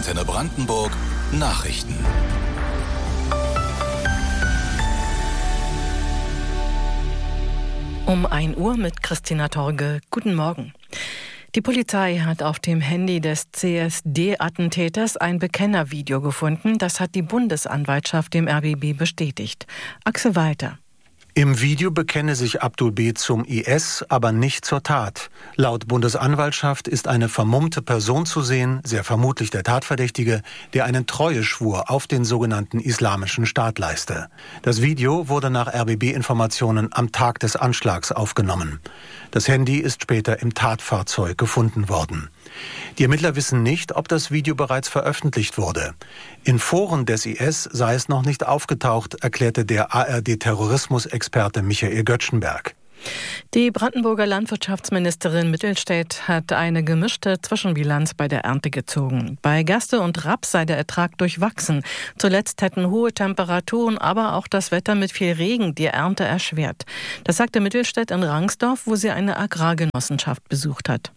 Antenne Brandenburg Nachrichten. Um 1 Uhr mit Christina Torge. Guten Morgen. Die Polizei hat auf dem Handy des CSD-Attentäters ein Bekennervideo gefunden. Das hat die Bundesanwaltschaft dem RBB bestätigt. Axel Walter. Im Video bekenne sich Abdul B. zum IS, aber nicht zur Tat. Laut Bundesanwaltschaft ist eine vermummte Person zu sehen, sehr vermutlich der Tatverdächtige, der einen Treueschwur auf den sogenannten Islamischen Staat leiste. Das Video wurde nach RBB-Informationen am Tag des Anschlags aufgenommen. Das Handy ist später im Tatfahrzeug gefunden worden. Die Ermittler wissen nicht, ob das Video bereits veröffentlicht wurde. In Foren des IS sei es noch nicht aufgetaucht, erklärte der ARD-Terrorismusexperte Michael Göttschenberg. Die Brandenburger Landwirtschaftsministerin Mittelstädt hat eine gemischte Zwischenbilanz bei der Ernte gezogen. Bei Gerste und Raps sei der Ertrag durchwachsen. Zuletzt hätten hohe Temperaturen, aber auch das Wetter mit viel Regen die Ernte erschwert. Das sagte Mittelstädt in Rangsdorf, wo sie eine Agrargenossenschaft besucht hat.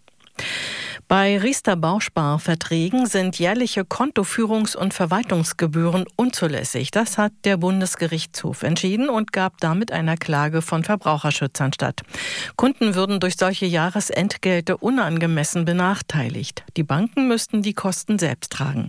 Bei Riester-Bausparverträgen sind jährliche Kontoführungs- und Verwaltungsgebühren unzulässig. Das hat der Bundesgerichtshof entschieden und gab damit einer Klage von Verbraucherschützern statt. Kunden würden durch solche Jahresentgelte unangemessen benachteiligt. Die Banken müssten die Kosten selbst tragen.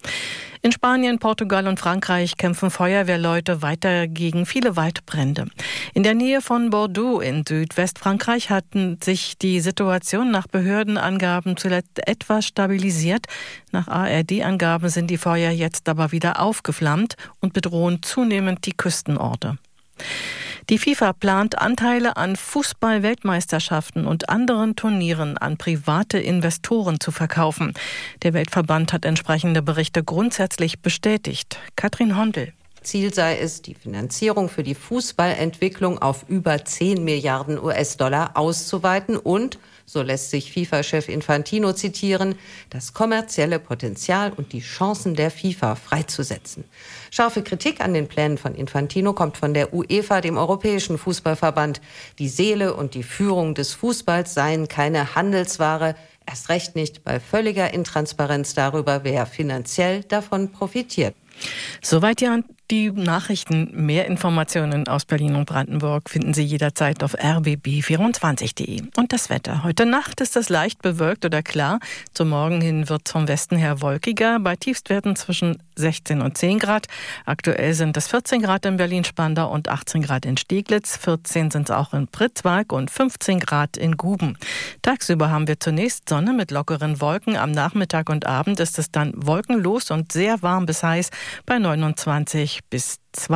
In Spanien, Portugal und Frankreich kämpfen Feuerwehrleute weiter gegen viele Waldbrände. In der Nähe von Bordeaux in Südwestfrankreich hatten sich die Situation nach Behördenangaben zuletzt etwas stabilisiert. Nach ARD-Angaben sind die Feuer jetzt aber wieder aufgeflammt und bedrohen zunehmend die Küstenorte. Die FIFA plant, Anteile an Fußball-Weltmeisterschaften und anderen Turnieren an private Investoren zu verkaufen. Der Weltverband hat entsprechende Berichte grundsätzlich bestätigt. Katrin Hondel. Ziel sei es, die Finanzierung für die Fußballentwicklung auf über 10 Milliarden US-Dollar auszuweiten und, so lässt sich FIFA-Chef Infantino zitieren, das kommerzielle Potenzial und die Chancen der FIFA freizusetzen. Scharfe Kritik an den Plänen von Infantino kommt von der UEFA, dem Europäischen Fußballverband. Die Seele und die Führung des Fußballs seien keine Handelsware, erst recht nicht bei völliger Intransparenz darüber, wer finanziell davon profitiert. Soweit die Nachrichten. Mehr Informationen aus Berlin und Brandenburg finden Sie jederzeit auf rbb24.de. Und das Wetter. Heute Nacht ist es leicht bewölkt oder klar. Zum Morgen hin wird es vom Westen her wolkiger. Bei Tiefstwerten zwischen 16 und 10 Grad. Aktuell sind es 14 Grad in Berlin-Spandau und 18 Grad in Steglitz. 14 sind es auch in Pritzwalk und 15 Grad in Guben. Tagsüber haben wir zunächst Sonne mit lockeren Wolken. Am Nachmittag und Abend ist es dann wolkenlos und sehr warm bis heiß bei 29 bis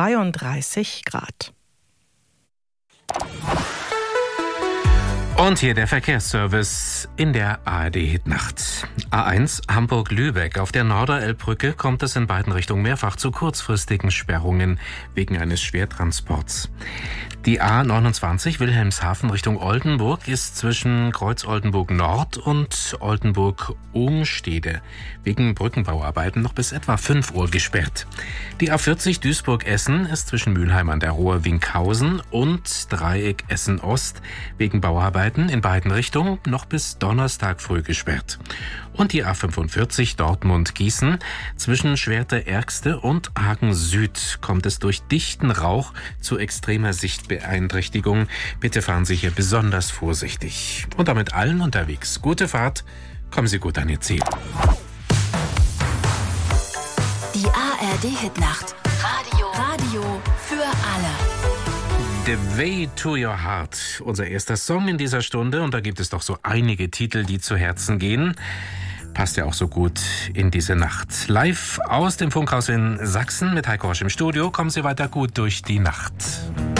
32 Grad. Und hier der Verkehrsservice in der ARD-Hitnacht. A1 Hamburg-Lübeck. Auf der Norderelbbrücke kommt es in beiden Richtungen mehrfach zu kurzfristigen Sperrungen wegen eines Schwertransports. Die A29 Wilhelmshaven Richtung Oldenburg ist zwischen Kreuz Oldenburg Nord und Oldenburg Ohnstede wegen Brückenbauarbeiten noch bis etwa 5 Uhr gesperrt. Die A40 Duisburg-Essen ist zwischen Mülheim an der Ruhr Winkhausen und Dreieck Essen-Ost wegen Bauarbeiten in beiden Richtungen noch bis Donnerstag früh gesperrt. Und die A45 Dortmund-Gießen zwischen Schwerte-Ergste und Hagen Süd kommt es durch dichten Rauch zu extremer Sichtbeeinträchtigung. Bitte fahren Sie hier besonders vorsichtig. Und damit allen unterwegs. Gute Fahrt, kommen Sie gut an Ihr Ziel. Die ARD-Hitnacht. Radio für alle. The Way to Your Heart, unser erster Song in dieser Stunde. Und da gibt es doch so einige Titel, die zu Herzen gehen. Passt ja auch so gut in diese Nacht. Live aus dem Funkhaus in Sachsen mit Heiko Rosch im Studio. Kommen Sie weiter gut durch die Nacht.